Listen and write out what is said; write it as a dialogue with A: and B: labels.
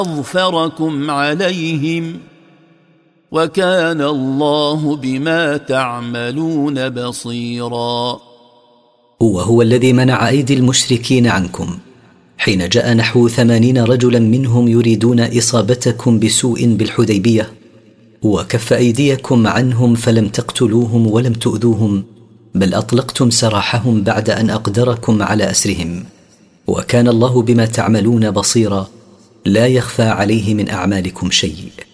A: أظفركم عليهم وكان الله بما تعملون بصيرا.
B: وهو الذي منع أيدي المشركين عنكم حين جاء نحو 80 رجلا منهم يريدون إصابتكم بسوء بالحديبية، وكف أيديكم عنهم فلم تقتلوهم ولم تؤذوهم، بل أطلقتم سراحهم بعد أن أقدركم على أسرهم، وكان الله بما تعملون بصيرا، لا يخفى عليه من أعمالكم شيء.